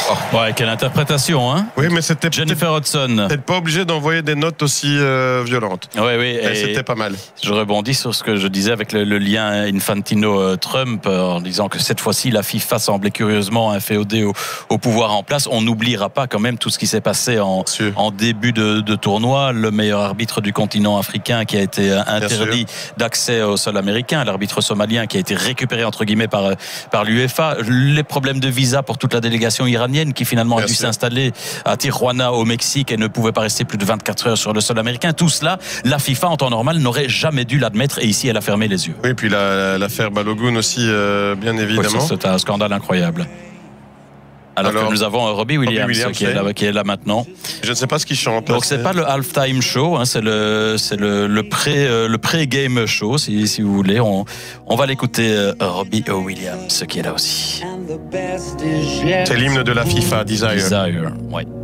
Ouais, quelle interprétation, hein. Oui, mais c'était Jennifer Hudson. peut-être pas obligé d'envoyer des notes aussi violentes. Oui, Et c'était pas mal. Je rebondis sur ce que je disais avec le lien Infantino-Trump en disant que cette fois-ci, la FIFA semblait curieusement inféodée au pouvoir en place. On n'oubliera pas quand même tout ce qui s'est passé en début de tournoi. Le meilleur arbitre du continent africain qui a été interdit d'accès au sol américain, l'arbitre somalien qui a été récupéré entre guillemets par l'UEFA, les problèmes de visa pour toute la délégation iranienne qui finalement a dû s'installer à Tijuana au Mexique et ne pouvait pas rester plus de 24 heures sur le sol américain. Tout cela, la FIFA en temps normal n'aurait jamais dû l'admettre et ici elle a fermé les yeux. Oui, et puis l'affaire Balogun aussi, bien évidemment. Oui, c'est un scandale incroyable. Alors que nous avons Robbie Williams qui est là maintenant. Je ne sais pas ce qu'il chante. Donc c'est pas le halftime show, hein, c'est le pré-game show si vous voulez. On va l'écouter, Robbie Williams qui est là aussi. C'est l'hymne de la FIFA, Desire. Desire, ouais.